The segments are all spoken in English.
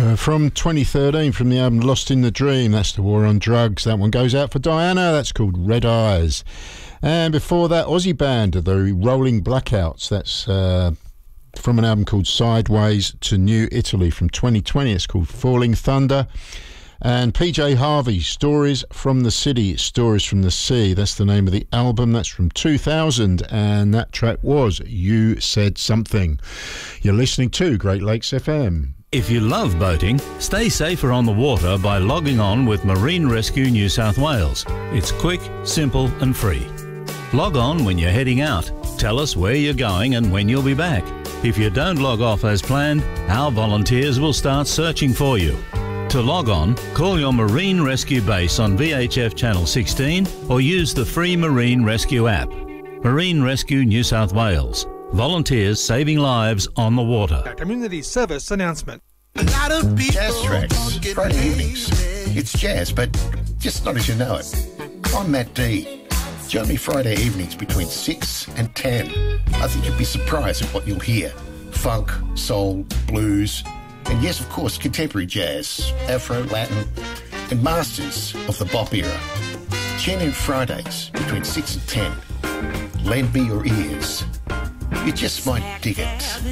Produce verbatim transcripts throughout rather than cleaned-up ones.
Uh, from twenty thirteen, from the album Lost in the Dream, that's The War on Drugs. That one goes out for Diana, that's called Red Eyes. And before that, Aussie band, the Rolling Blackouts, that's uh, from an album called Sideways to New Italy from twenty twenty, it's called Falling Thunder. And P J Harvey, Stories from the City, Stories from the Sea, that's the name of the album, that's from two thousand, and that track was You Said Something. You're listening to Great Lakes F M. If you love boating, stay safer on the water by logging on with Marine Rescue New South Wales. It's quick, simple and free. Log on when you're heading out. Tell us where you're going and when you'll be back. If you don't log off as planned, our volunteers will start searching for you. To log on, call your Marine Rescue base on V H F Channel sixteen or use the free Marine Rescue app. Marine Rescue New South Wales. Volunteers saving lives on the water. A community service announcement. Jazz Tracks, Friday evenings. It's jazz, but just not as you know it. I'm Matt D. Join me Friday evenings between six and ten. I think you'll be surprised at what you'll hear. Funk, soul, blues, and yes, of course, contemporary jazz, Afro, Latin, and masters of the bop era. Tune in Fridays between six and ten. Lend me your ears. You just might dig it.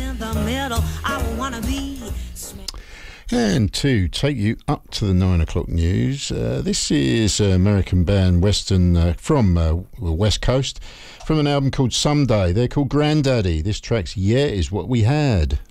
And to take you up to the nine o'clock news, uh, this is an American band, Western uh, from uh, the West Coast, from an album called Someday. They're called Grandaddy. This track's Yeah Is What We Had.